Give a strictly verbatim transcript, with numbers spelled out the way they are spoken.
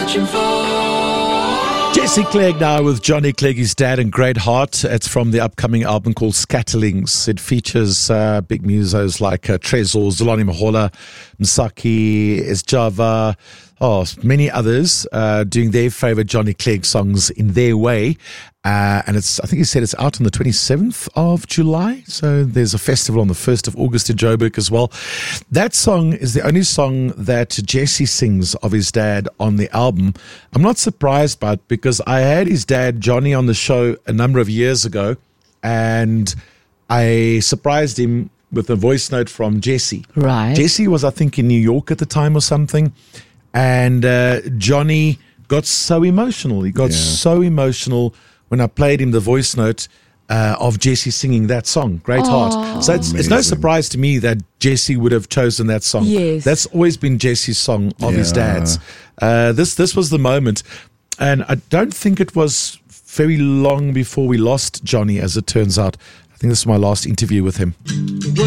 searching for. Jesse Clegg now with Johnny Clegg, his dad, and Great Heart. It's from the upcoming album called Scatterlings. It features uh, big musos like uh, Trezor, Zolani Mahola, Msaki, Esjava, oh, many others uh, doing their favorite Johnny Clegg songs in their way. Uh, and it's, I think he said it's out on the twenty-seventh of July. So there's a festival on the first of August in Joburg as well. That song is the only song that Jesse sings of his dad on the album. I'm not surprised by it because I had his dad, Johnny, on the show a number of years ago. And I surprised him with a voice note from Jesse. Right. Jesse was, I think, in New York at the time or something. And uh, Johnny got so emotional. He got Yeah. so emotional when I played him the voice note uh, of Jesse singing that song, Great Heart. So it's, it's no Amazing. surprise to me that Jesse would have chosen that song. Yes. That's always been Jesse's song of his Yeah. dad's. Uh, this, this was the moment. And I don't think it was very long before we lost Johnny, as it turns out. I think this is my last interview with him.